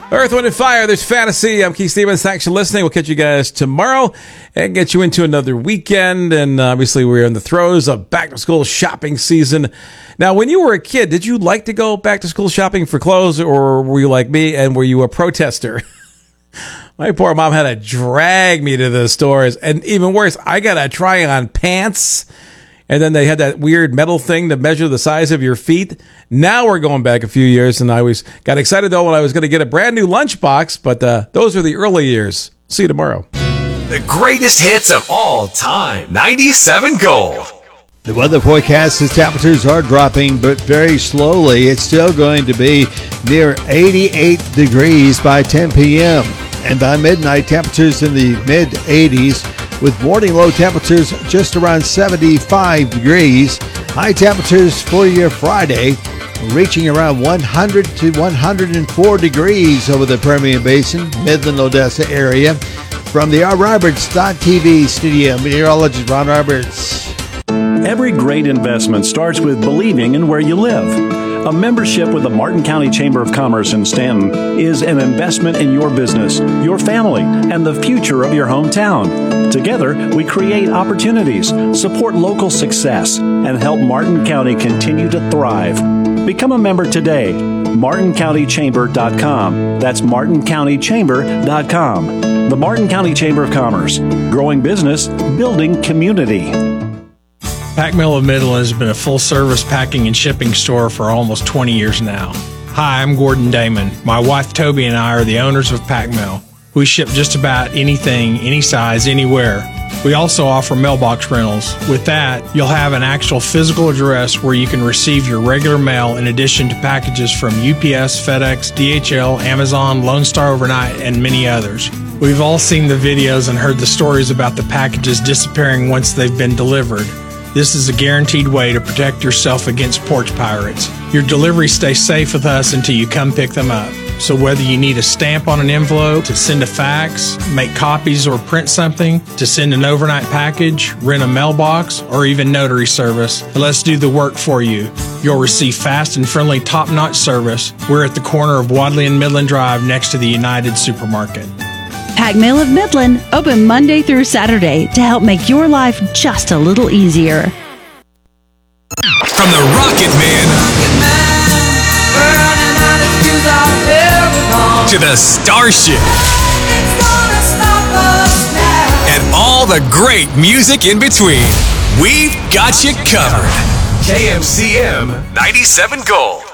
Earth, Wind, and Fire, there's Fantasy. I'm Keith Stevens. Thanks for listening. We'll catch you guys tomorrow and get you into another weekend. And obviously, we're in the throes of back-to-school shopping season. Now, when you were a kid, did you like to go back-to-school shopping for clothes, or were you like me, and were you a protester? My poor mom had to drag me to the stores. And even worse, I got to try on pants. And then they had that weird metal thing to measure the size of your feet. Now we're going back a few years, and I always got excited, though, when I was going to get a brand new lunchbox, but those were the early years. See you tomorrow. The greatest hits of all time. 97 Gold. The weather forecast says temperatures are dropping, but very slowly. It's still going to be near 88 degrees by 10 p.m. And by midnight, temperatures in the mid-80s, with morning low temperatures just around 75 degrees. High temperatures for your Friday reaching around 100 to 104 degrees over the Permian Basin, Midland, Odessa area. From the RRoberts.tv studio, meteorologist Ron Roberts. Every great investment starts with believing in where you live. A membership with the Martin County Chamber of Commerce in Stanton is an investment in your business, your family, and the future of your hometown. Together, we create opportunities, support local success, and help Martin County continue to thrive. Become a member today. MartinCountyChamber.com. That's MartinCountyChamber.com. The Martin County Chamber of Commerce. Growing business, building community. Pac Mill of Midland has been a full-service packing and shipping store for almost 20 years now. Hi, I'm Gordon Damon. My wife Toby and I are the owners of Pac Mill. We ship just about anything, any size, anywhere. We also offer mailbox rentals. With that, you'll have an actual physical address where you can receive your regular mail in addition to packages from UPS, FedEx, DHL, Amazon, Lone Star Overnight, and many others. We've all seen the videos and heard the stories about the packages disappearing once they've been delivered. This is a guaranteed way to protect yourself against porch pirates. Your deliveries stay safe with us until you come pick them up. So whether you need a stamp on an envelope, to send a fax, make copies or print something, to send an overnight package, rent a mailbox, or even notary service, let's do the work for you. You'll receive fast and friendly top-notch service. We're at the corner of Wadley and Midland Drive next to the United Supermarket. Pac Mill of Midland, open Monday through Saturday to help make your life just a little easier. From the Rocket Man to the Starship and all the great music in between, we've got you covered. KMCM 97 Gold.